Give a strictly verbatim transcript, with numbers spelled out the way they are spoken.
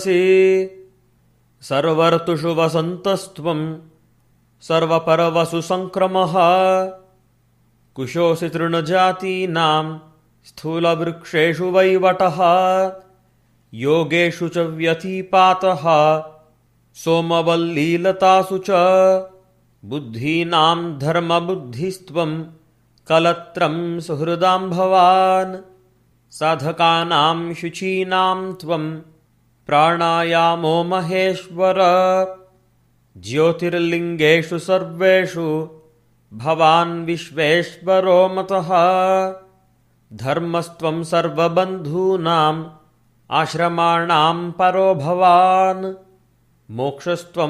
सर्वर्तुषु वसन्तस्त्वं सर्वपरवसु संक्रमः कुशोऽसि तृणजातीनां स्थूलवृक्षेषु वैवटः योगेषु च व्यतिपातः सोमवल्लीलतासु च बुद्धीनां धर्मबुद्धिस्त्वं कलत्रं सुहृदां भवान् साधकानां शुचीनां त्वं प्राणायामो महेश्वर ज्योतिर्लिङ्गेषु सर्वेषु भवान् विश्वेश्वरो मतः धर्मस्त्वं सर्वबन्धूनाम् आश्रमाणां परो भवान् मोक्षस्त्वं